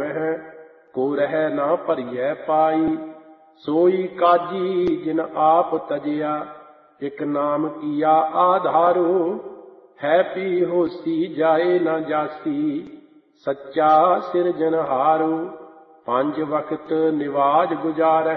ਮਹਿ, ਕੋ ਰਹਿ ਨਾ ਭਰੀਐ ਪਾਈ। ਸੋਈ ਕਾਜੀ ਜਿਨ ਆਪ ਤਜਿਆ, ਇਕ ਨਾਮ ਕੀਆ ਆਧਾਰੂ। ਹੈ ਪੀ ਹੋਸੀ ਜਾਏ ਨਾ ਜਾਸੀ, ਸੱਚਾ ਸਿਰਜਨਹਾਰੂ। ਪੰਜ ਵਕਤ ਨਿਵਾਜ ਗੁਜ਼ਾਰਹਿ,